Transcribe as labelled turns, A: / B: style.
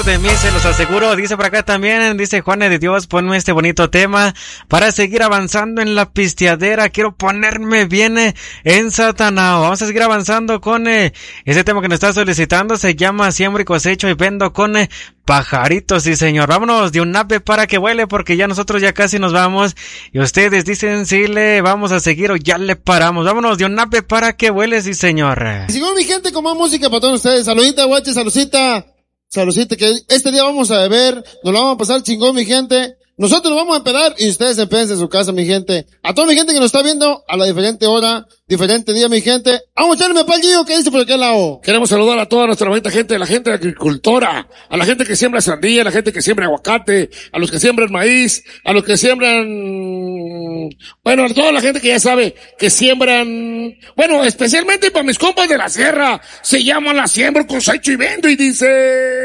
A: De mí se los aseguro, dice por acá también, dice Juan de Dios, ponme este bonito tema para seguir avanzando en la pisteadera, quiero ponerme bien ensatanado. Vamos a seguir avanzando con ese tema que nos está solicitando, se llama Siembro y Cosecho y Vendo con pajaritos, sí señor. Vámonos de un ave para que vuele, porque ya nosotros ya casi nos vamos y ustedes dicen si le vamos a seguir o ya le paramos. Vámonos de un ave para que vuele, sí señor.
B: Y sigo mi gente con más música para todos ustedes. Saludita, guache, saludcita. Saludcita, que este día vamos a beber, nos lo vamos a pasar chingón, mi gente. Nosotros nos vamos a empedar y ustedes empeden en su casa, mi gente. A toda mi gente que nos está viendo a la diferente hora, diferente día, mi gente. Vamos a echarle pa'l Gio, ¿qué dice por aquel lado?
C: Queremos saludar a toda nuestra bonita gente, a la gente agricultora, a la gente que siembra sandía, a la gente que siembra aguacate, a los que siembran maíz, a los que siembran, bueno, a toda la gente que ya sabe que siembran, bueno, especialmente para mis compas de la sierra, se llama la siembro, cosecho y vendo y dice...